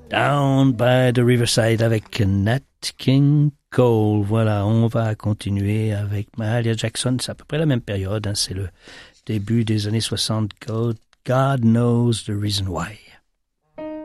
Down by the Riverside avec Nat King Cole. Voilà, on va continuer avec Mahalia Jackson. C'est à peu près la même période, hein, c'est le début des années 60. God knows the reason why.